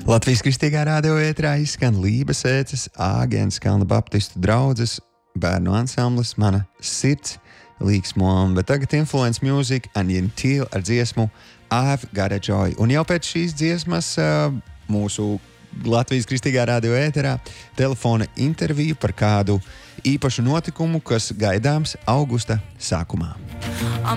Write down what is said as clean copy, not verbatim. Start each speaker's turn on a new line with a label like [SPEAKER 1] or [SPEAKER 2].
[SPEAKER 1] Latvijas Kristīgā radio ēterā izskan Lības ēces, Āgens Kalna Baptistu draudzes, bērnu ansamblis Mana sirds līksmo, bet tagad Influence Music and Gentil ar dziesmu I've Got a Joy. Un jau pēc šīs dziesmas mūsu Latvijas Kristīgā radio ēterā telefona interviju par kādu īpašu notikumu, kas gaidāms augusta sākumā.